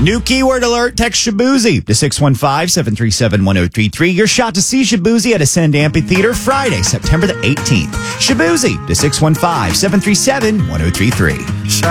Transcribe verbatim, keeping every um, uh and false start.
New keyword alert. Text Shabuzi to six one five, seven three seven, one zero three three. Your shot to see Shabuzi at Ascend Amphitheater Friday, September the eighteenth. Shabuzi to six one five, seven three seven, one zero three three.